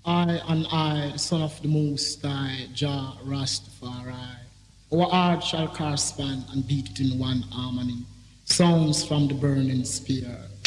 I, the Son of the Most High, Jah Rastafari. Our heart shall correspond and beat it in one harmony. Sounds from the burning spear.